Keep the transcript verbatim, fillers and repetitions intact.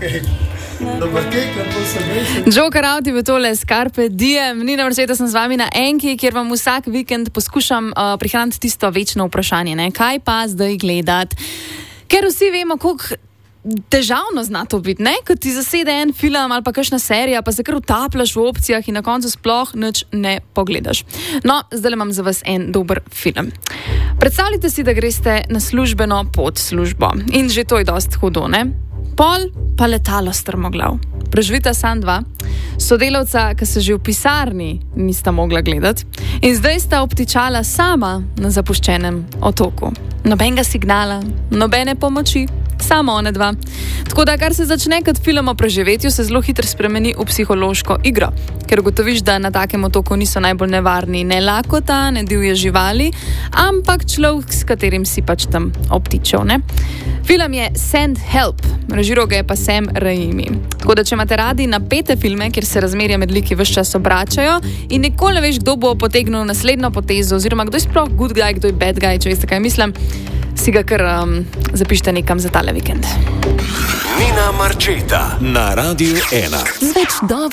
Joker Out je tole Carpe Diem. Nina Marčeta sem z vami na Enki, kjer vam vsak vikend poskušam uh, prihraniti tisto večno vprašanje, ne? Kaj pa zdaj gledati? Ker vsi vemo, koliko težavno zna to biti, ne? Ko ti zasede en film ali pa kakšna serija, pa se kar utapljaš v opcijah in na koncu sploh nič ne pogledaš. No, zdaj imam za vas en dober film. Predstavljajte si, da greste na službeno pot službo. In že to je dosti hudo, ne? Pol pa letalo strmoglav. Preživita sam dva, sodelavca, ki se že v pisarni nista mogla gledati, in zdaj sta obtičala sama na zapuščenem otoku. Nobenega signala, nobene pomoči, samo one dva. Tako da, kar se začne kot film o preživetju, se zelo hitro spremeni v psihološko igro, ker ugotoviš, da na takem otoku niso najbolj nevarni ne lakota, ne divje živali, ampak človek, s katerim si pač tam obtičal, ne? Film je Send Help, režiral ga je pa Sam Raimi. Tako da, če imate radi napete filme, kjer se razmerja med liki ves čas obračajo in nikoli ne veš, kdo bo potegnil naslednjo potezo, oziroma kdo je sploh good guy, kdo je bad guy, če veste, kaj mislim, si ga kar um, zapišite nekam za tale vikend. Nina Marčeta na Radiu ena. Z več dobrih